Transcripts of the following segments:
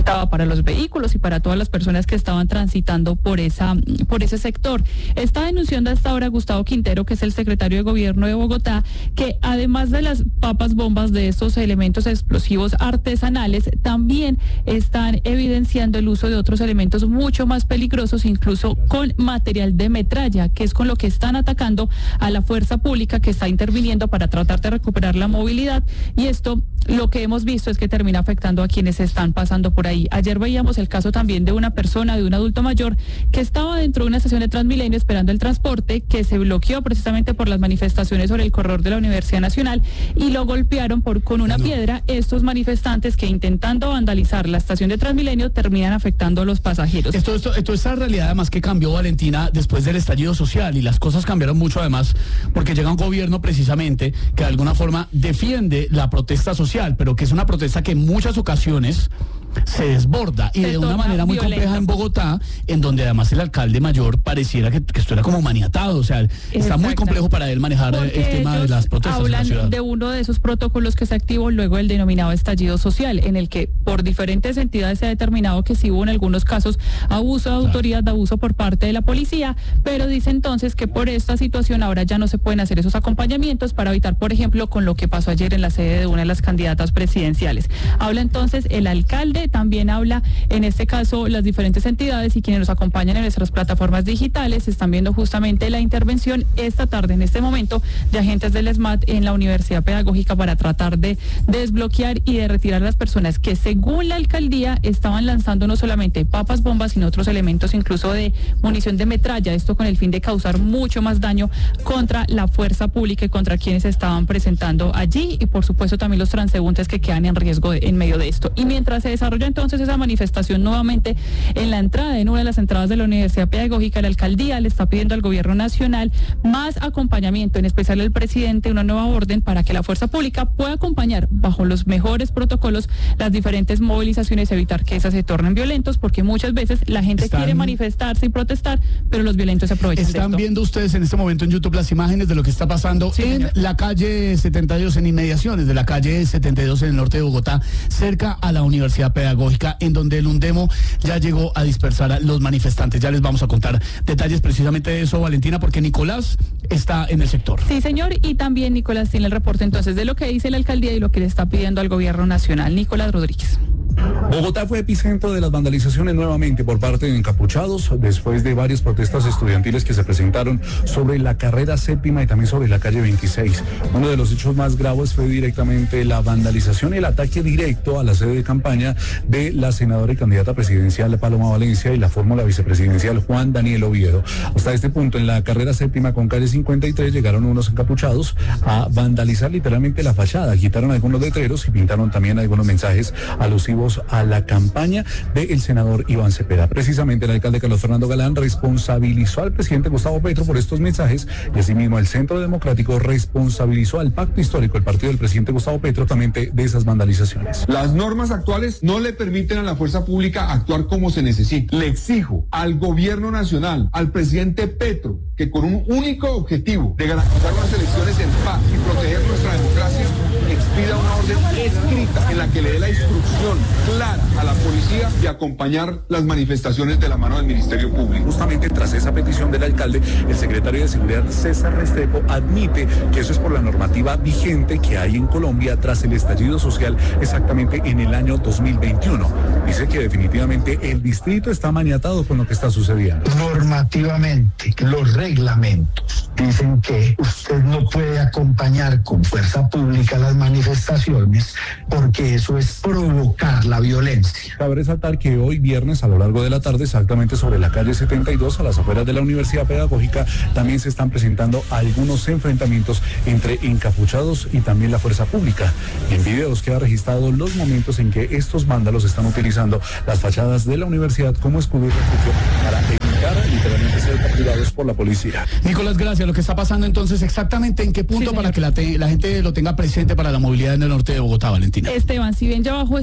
aumentaba para los vehículos y para todas las personas que estaban transitando por ese sector. Está denunciando a esta hora Gustavo Quintero, que es el secretario de Gobierno de Bogotá, que además de las papas bombas, de estos elementos explosivos artesanales, también están evidenciando el uso de otros elementos mucho más peligrosos, incluso con material de metralla, que es con lo que están atacando a la fuerza pública que está interviniendo para tratar de recuperar la movilidad. Y esto, lo que hemos visto es que termina afectando a quienes están pasando por ahí. Ayer veíamos el caso también de una persona, de un adulto mayor, que estaba dentro de una estación de Transmilenio esperando el transporte, que se bloqueó precisamente por las manifestaciones sobre el corredor de la Universidad Nacional y lo golpearon con una piedra estos manifestantes que, intentando vandalizar la estación de Transmilenio, terminan afectando a los pasajeros. Esto es la realidad además que cambió, Valentina, después del estallido social, y las cosas cambiaron mucho además porque llega un gobierno precisamente que de alguna forma defiende la protesta social, pero que es una protesta que en muchas ocasiones se desborda y de una manera muy compleja en Bogotá, en donde además el alcalde mayor pareciera que esto era como maniatado, o sea, está muy complejo para él manejar el tema de las protestas. Hablan en la ciudad de uno de esos protocolos que se activó luego del denominado estallido social, en el que por diferentes entidades se ha determinado que sí hubo en algunos casos abuso de autoridad, abuso por parte de la policía, pero dice entonces que por esta situación ahora ya no se pueden hacer esos acompañamientos para evitar, por ejemplo, con lo que pasó ayer en la sede de una de las candidatas presidenciales. Habla entonces el alcalde, también habla en este caso las diferentes entidades y quienes nos acompañan en nuestras plataformas digitales están viendo justamente la intervención esta tarde, en este momento, de agentes del ESMAD en la Universidad Pedagógica para tratar de desbloquear y de retirar a las personas que, según la alcaldía, estaban lanzando no solamente papas bombas, sino otros elementos incluso de munición de metralla, esto con el fin de causar mucho más daño contra la fuerza pública y contra quienes estaban presentando allí, y por supuesto también los transeúntes que quedan en riesgo en medio de esto. Y mientras se desarrolla entonces esa manifestación nuevamente en la entrada, en una de las entradas de la Universidad Pedagógica, la alcaldía le está pidiendo al gobierno nacional más acompañamiento, en especial el presidente, una nueva orden para que la fuerza pública pueda acompañar bajo los mejores protocolos las diferentes movilizaciones, evitar que esas se tornen violentos, porque muchas veces la gente quiere manifestarse y protestar, pero los violentos se aprovechan de esto. Están viendo ustedes en este momento en YouTube las imágenes de lo que está pasando en la calle 72, en inmediaciones de la calle 72 en el norte de Bogotá, cerca a la Universidad Pedagógica, en donde el UNDEMO ya llegó a dispersar a los manifestantes. Ya les vamos a contar detalles precisamente de eso, Valentina, porque Nicolás está en el sector. Sí, señor, y también Nicolás tiene el reporte entonces de lo que dice la alcaldía y lo que le está pidiendo al gobierno nacional. Nicolás Rodríguez. Bogotá fue epicentro de las vandalizaciones nuevamente por parte de encapuchados después de varias protestas estudiantiles que se presentaron sobre la carrera séptima y también sobre la calle 26. Uno de los hechos más graves fue directamente la vandalización y el ataque directo a la sede de campaña de la senadora y candidata presidencial Paloma Valencia y la fórmula vicepresidencial Juan Daniel Oviedo. Hasta este punto, en la carrera séptima con calle 53 llegaron unos encapuchados a vandalizar literalmente la fachada, quitaron algunos letreros y pintaron también algunos mensajes alusivos a la campaña del senador Iván Cepeda. Precisamente el alcalde Carlos Fernando Galán responsabilizó al presidente Gustavo Petro por estos mensajes y asimismo el Centro Democrático responsabilizó al pacto histórico, el partido del presidente Gustavo Petro, también de esas vandalizaciones. Las normas actuales no le permiten a la fuerza pública actuar como se necesita. Le exijo al gobierno nacional, al presidente Petro, que con un único objetivo de garantizar las elecciones en paz y proteger nuestra democracia, expida una orden escrita en la que le dé la instrucción clara a la policía de acompañar las manifestaciones de la mano del Ministerio Público. Justamente tras esa petición del alcalde, el secretario de Seguridad, César Restrepo, admite que eso es por la normativa vigente que hay en Colombia tras el estallido social exactamente en el año 2021. Dice que definitivamente el distrito está maniatado con lo que está sucediendo. Normativamente, los reglamentos dicen que usted no puede acompañar con fuerza pública las manifestaciones porque eso es provocar la violencia. Cabe resaltar que hoy viernes a lo largo de la tarde, exactamente sobre la calle 72 a las afueras de la Universidad Pedagógica, también se están presentando algunos enfrentamientos entre encapuchados y también la fuerza pública. En videos queda registrado los momentos en que estos vándalos están utilizando las fachadas de la universidad como escudo y refugio para evitar literalmente ser capturados por la policía. Nicolás, gracias. Lo que está pasando entonces, exactamente en qué punto, para que la gente lo tenga presente para la movilidad en el norte de Bogotá, Valentina. Esteban, si bien ya bajó esa confrontación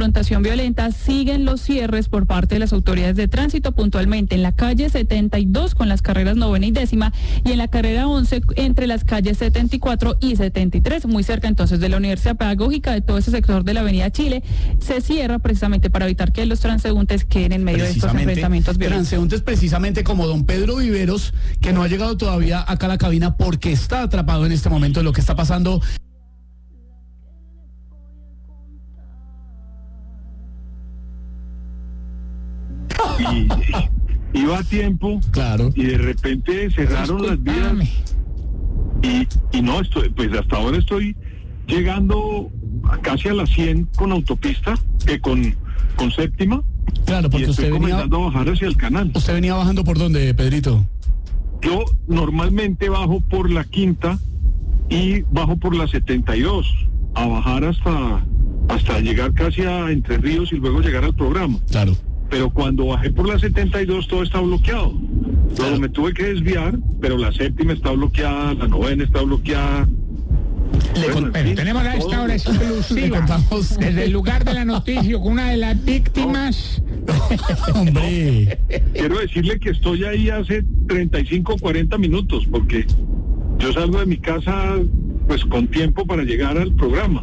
confrontación violenta, siguen los cierres por parte de las autoridades de tránsito, puntualmente en la calle 72 con las carreras 9ª y 10ª y en la carrera 11 entre las calles 74 y 73, muy cerca entonces de la Universidad Pedagógica, de todo ese sector de la Avenida Chile, se cierra precisamente para evitar que los transeúntes queden en medio de estos enfrentamientos violentos. Transeúntes precisamente como don Pedro Viveros, que no ha llegado todavía acá a la cabina porque está atrapado en este momento de lo que está pasando. Y iba a tiempo, claro, y de repente cerraron las vías y no estoy, pues hasta ahora estoy llegando casi a las 100 con autopista, que con séptima. Claro, porque y estoy comenzando a bajar hacia el canal. ¿Usted venía bajando por dónde, Pedrito? Yo normalmente bajo por la quinta y bajo por la 72 a bajar hasta llegar casi a Entre Ríos y luego llegar al programa. Claro. Pero cuando bajé por la 72 todo está bloqueado. Luego me tuve que desviar, pero la séptima está bloqueada, la 9ª está bloqueada. Pero tenemos a esta hora exclusiva desde el lugar de la noticia con una de las víctimas. Hombre. Quiero decirle que estoy ahí hace 35 o 40 minutos, porque yo salgo de mi casa pues con tiempo para llegar al programa.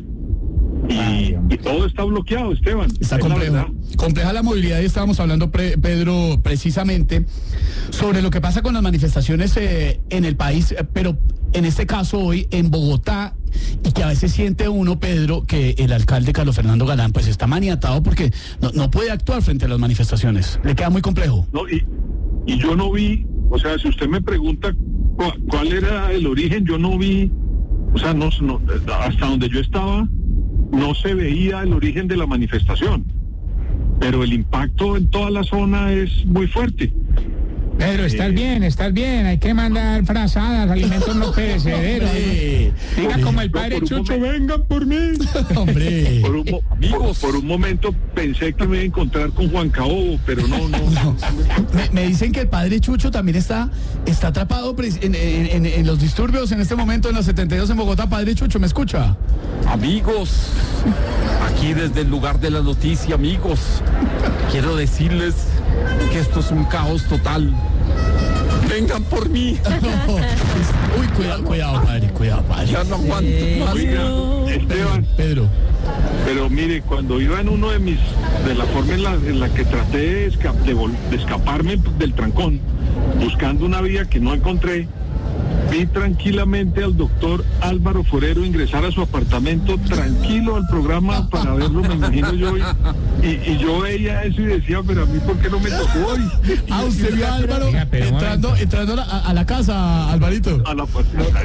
Y todo está bloqueado, Esteban. Está compleja la movilidad y estábamos hablando, Pedro, precisamente sobre lo que pasa con las manifestaciones en el país, pero en este caso hoy en Bogotá, y que a veces siente uno, Pedro, que el alcalde Carlos Fernando Galán pues está maniatado porque no puede actuar frente a las manifestaciones. Le queda muy complejo. No, y yo no vi, o sea, si usted me pregunta cuál era el origen, yo no vi, o sea, no hasta donde yo estaba no se veía el origen de la manifestación, pero el impacto en toda la zona es muy fuerte. Pedro, estás bien, hay que mandar frazadas, alimentos no perecederos. Diga como el padre Chucho, vengan por mí. Hombre. Por un momento pensé que me iba a encontrar con Juan Caobo, pero no. Me dicen que el padre Chucho también está atrapado en los disturbios en este momento en la 72 en Bogotá. Padre Chucho, ¿me escucha? Amigos, aquí desde el lugar de la noticia, amigos, quiero decirles que esto es un caos total. Vengan por mí. Uy, cuidado, padre. Ya no aguanto más. Oiga, Esteban. Pedro. Pero mire, cuando iba en uno de la forma en la que traté de escaparme del trancón, buscando una vía que no encontré, vi tranquilamente al doctor Álvaro Forero ingresar a su apartamento tranquilo al programa para verlo, me imagino yo, y yo veía eso y decía, pero a mí ¿por qué no me tocó hoy? Usted vio a Álvaro entrando a la casa, Alvarito. A la puerta.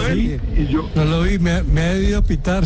No lo vi, me ha debido pitar.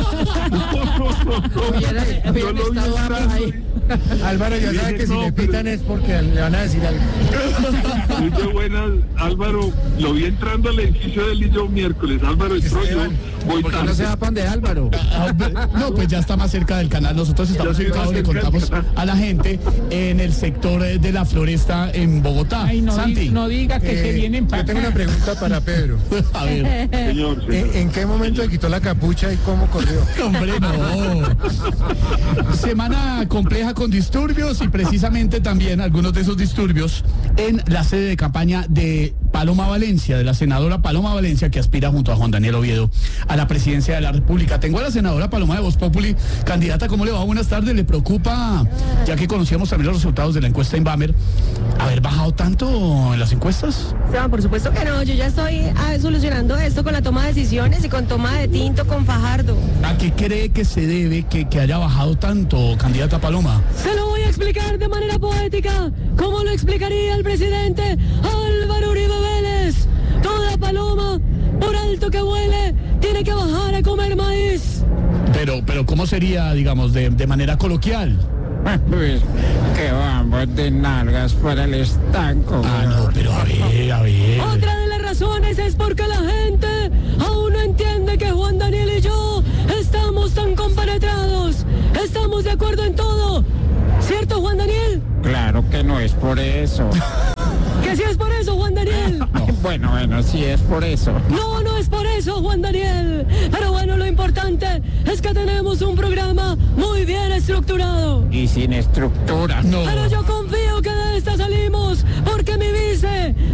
Yo lo vi entrando. Álvaro, ya sabe que si me pitan es porque le van a decir algo. Muy buenas, Álvaro, lo vi entrando al edificio del Lillo miércoles. Álvaro entró, yo voy tarde. ¿No se va para donde Álvaro? No, pues ya está más cerca del canal. Nosotros estamos ubicados, le contamos a la gente en el sector de la Floresta en Bogotá. Ay, Santi. No diga que se vienen para Yo tengo una pregunta para Pedro. A ver. Señor. ¿En qué momento le quitó la capucha y cómo corrió? Hombre, no. Semana compleja con disturbios y precisamente también algunos de esos disturbios en la sede de campaña de Paloma Valencia, de la senadora Paloma Valencia, que aspira junto a Juan Daniel Oviedo a la presidencia de la República. Tengo a la senadora Paloma de Voz Populi. Candidata, ¿cómo le va? Buenas tardes. ¿Le preocupa, ya que conocíamos también los resultados de la encuesta en Bamer, haber bajado tanto en las encuestas? No, por supuesto que no. Yo ya estoy solucionando esto con la toma de decisiones y con toma de tinto con Fajardo. ¿A qué cree que se debe que haya bajado tanto, candidata Paloma? Se lo voy a explicar de manera poética, como lo explicaría el presidente Álvaro Uribe Vélez. Toda paloma, por alto que vuele, tiene que bajar a comer maíz. Pero ¿cómo sería, digamos, de manera coloquial? Pues que vamos de nalgas para el estanco. No, pero a ver. Otra de las razones es porque la gente aún no entiende que Juan Daniel y yo estamos tan compenetrados. Estamos de acuerdo en todo. ¿Cierto, Juan Daniel? Claro que no es por eso. Que si es por eso, Juan Daniel. Bueno, sí es por eso. No, no es por eso, Juan Daniel. Pero bueno, lo importante es que tenemos un programa muy bien estructurado. Y sin estructura. Pero yo confío que de esta salimos, porque mi vice